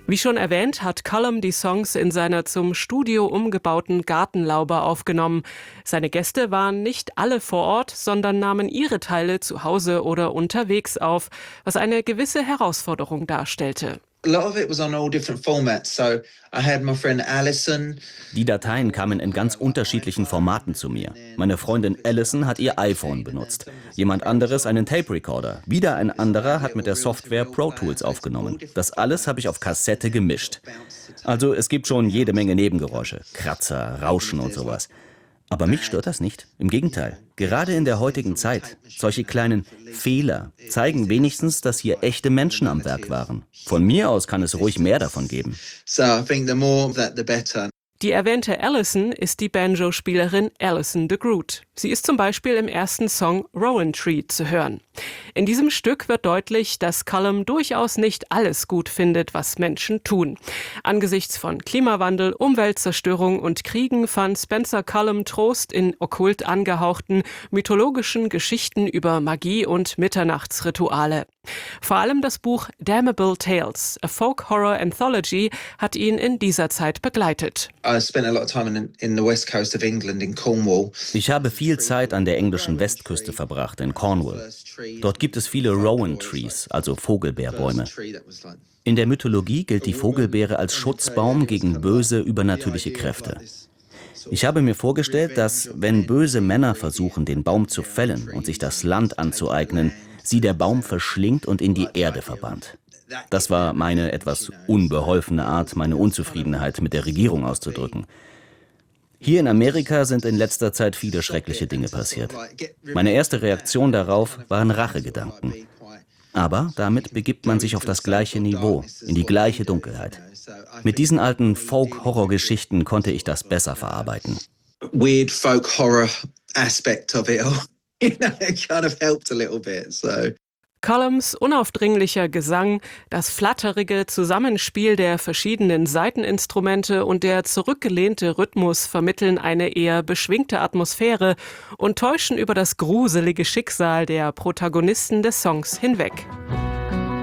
Wie schon erwähnt, hat Cullum die Songs in seiner zum Studio umgebauten Gartenlaube aufgenommen. Seine Gäste waren nicht alle vor Ort, sondern nahmen ihre Teile zu Hause oder unterwegs auf, was eine gewisse Herausforderung darstellte. Die Dateien kamen in ganz unterschiedlichen Formaten zu mir. Meine Freundin Alison hat ihr iPhone benutzt, jemand anderes einen Tape Recorder, wieder ein anderer hat mit der Software Pro Tools aufgenommen. Das alles habe ich auf Kassette gemischt. Also es gibt schon jede Menge Nebengeräusche, Kratzer, Rauschen und sowas. Aber mich stört das nicht. Im Gegenteil. Gerade in der heutigen Zeit. Solche kleinen Fehler zeigen wenigstens, dass hier echte Menschen am Werk waren. Von mir aus kann es ruhig mehr davon geben. Die erwähnte Alison ist die Banjo-Spielerin Alison de Groot. Sie ist zum Beispiel im ersten Song Rowan Tree zu hören. In diesem Stück wird deutlich, dass Cullum durchaus nicht alles gut findet, was Menschen tun. Angesichts von Klimawandel, Umweltzerstörung und Kriegen fand Spencer Cullum Trost in okkult angehauchten mythologischen Geschichten über Magie und Mitternachtsrituale. Vor allem das Buch Damnable Tales, a Folk Horror Anthology, hat ihn in dieser Zeit begleitet. Ich habe viel Zeit an der englischen Westküste verbracht, in Cornwall. Dort gibt es viele Rowan Trees, also Vogelbeerbäume. In der Mythologie gilt die Vogelbeere als Schutzbaum gegen böse, übernatürliche Kräfte. Ich habe mir vorgestellt, dass, wenn böse Männer versuchen, den Baum zu fällen und sich das Land anzueignen, sie der Baum verschlingt und in die Erde verbannt. Das war meine etwas unbeholfene Art, meine Unzufriedenheit mit der Regierung auszudrücken. Hier in Amerika sind in letzter Zeit viele schreckliche Dinge passiert. Meine erste Reaktion darauf waren Rachegedanken. Aber damit begibt man sich auf das gleiche Niveau, in die gleiche Dunkelheit. Mit diesen alten Folk-Horror-Geschichten konnte ich das besser verarbeiten. Weird Folk-Horror aspect of it all. It kind of helped a little bit, so. Cullums unaufdringlicher Gesang, das flatterige Zusammenspiel der verschiedenen Saiteninstrumente und der zurückgelehnte Rhythmus vermitteln eine eher beschwingte Atmosphäre und täuschen über das gruselige Schicksal der Protagonisten des Songs hinweg.